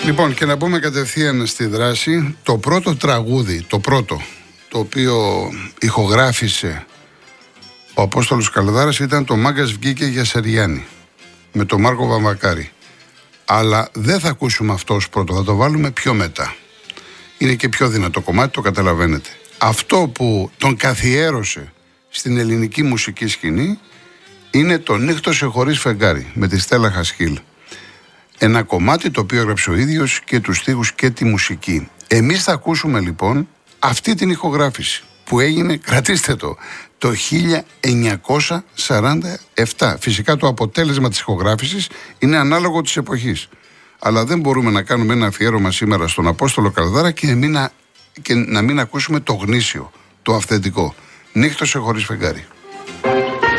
Λοιπόν, και να μπούμε κατευθείαν στη δράση. Το πρώτο τραγούδι, το οποίο ηχογράφησε ο Απόστολος Καλδάρας ήταν το «Μάγκας βγήκε για Σεριάννη» με τον Μάρκο Βαμβακάρη. Αλλά δεν θα ακούσουμε αυτό ως πρώτο, θα το βάλουμε πιο μετά. Είναι και πιο δυνατό κομμάτι, το καταλαβαίνετε. Αυτό που τον καθιέρωσε στην ελληνική μουσική σκηνή είναι το «Νύχτωσε χωρίς φεγγάρι» με τη Στέλλα Χασκίλ. Ένα κομμάτι το οποίο έγραψε ο ίδιος και τους στίχους και τη μουσική. Εμείς θα ακούσουμε λοιπόν αυτή την ηχογράφηση που έγινε, κρατήστε το 1947. Φυσικά το αποτέλεσμα της ηχογράφησης είναι ανάλογο της εποχής. Αλλά δεν μπορούμε να κάνουμε ένα αφιέρωμα σήμερα στον Απόστολο Καλδάρα και να μην ακούσουμε το γνήσιο, το αυθεντικό. «Νύχτωσε χωρίς φεγγάρι».